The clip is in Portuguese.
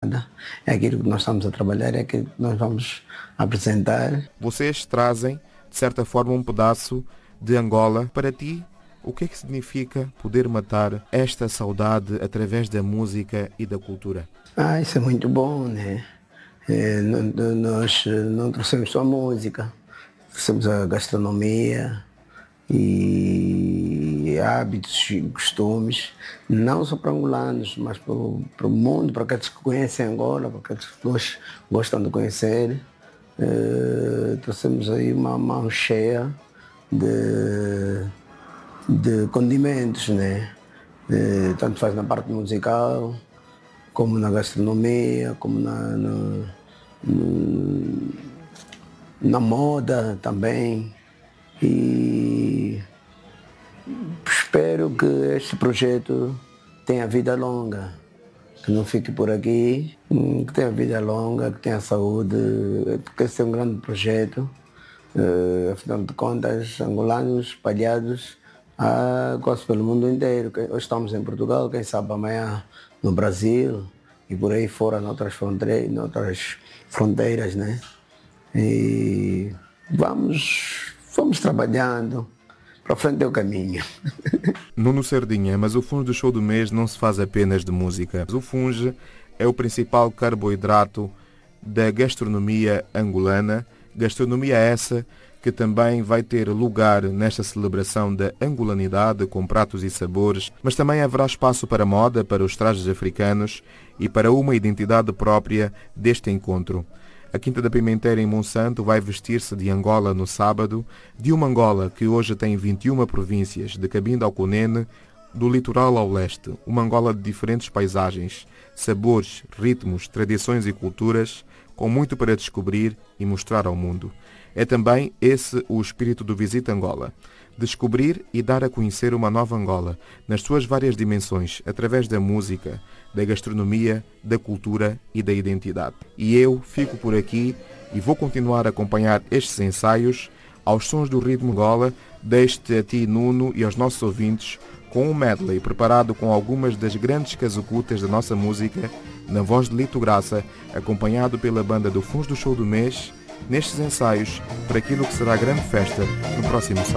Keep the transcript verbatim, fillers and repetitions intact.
nada. É aquilo que nós estamos a trabalhar, é aquilo que nós vamos apresentar. Vocês trazem, de certa forma, um pedaço de Angola. Para ti, o que é que significa poder matar esta saudade através da música e da cultura? Ah, isso é muito bom, né? É, nós não trouxemos só a música, trouxemos a gastronomia e hábitos e costumes, não só para angolanos, mas para o, para o mundo, para aqueles que conhecem Angola, para aqueles que gostam de conhecer. É, trouxemos aí uma mão cheia de, de condimentos, né? É, tanto faz na parte musical, como na gastronomia, como na, na, na moda também. E espero que este projeto tenha vida longa, que não fique por aqui, que tenha vida longa, que tenha saúde, porque esse é um grande projeto. Uh, afinal de contas, angolanos espalhados uh, quase pelo mundo inteiro. Hoje estamos em Portugal, quem sabe amanhã no Brasil e por aí fora, noutras fronteiras, noutras fronteiras, né? E vamos, vamos trabalhando, para frente é o caminho. Nuno Sardinha, mas o Funge do Show do Mês não se faz apenas de música. O funge é o principal carboidrato da gastronomia angolana, gastronomia essa que também vai ter lugar nesta celebração da angolanidade com pratos e sabores, mas também haverá espaço para moda, para os trajes africanos e para uma identidade própria deste encontro. A Quinta da Pimenteira em Monsanto vai vestir-se de Angola no sábado, de uma Angola que hoje tem vinte e uma províncias, de Cabinda ao Cunene, do litoral ao leste, uma Angola de diferentes paisagens, sabores, ritmos, tradições e culturas, com muito para descobrir e mostrar ao mundo. É também esse o espírito do Visita Angola. Descobrir e dar a conhecer uma nova Angola, nas suas várias dimensões, através da música, da gastronomia, da cultura e da identidade. E eu fico por aqui e vou continuar a acompanhar estes ensaios aos sons do ritmo Angola. Deixo-te a ti, Nuno, e aos nossos ouvintes com um medley preparado com algumas das grandes casucutas da nossa música, na voz de Lito Graça, acompanhado pela banda do Funge do Show do Mês, nestes ensaios para aquilo que será a grande festa no próximo sábado.